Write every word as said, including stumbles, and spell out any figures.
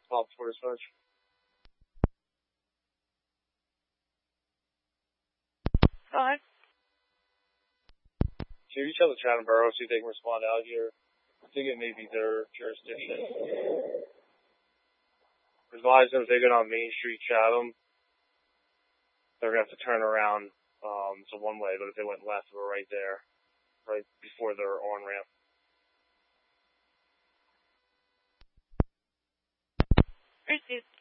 Pop for dispatch. Go ahead. Can you tell the Chatham Borough, see if they can respond out here? I think it may be their jurisdiction. Advise them if they get on Main Street, Chatham, they're going to have to turn around. Um, it's a one-way, but if they went left, we're right there, right before their on-ramp. Received.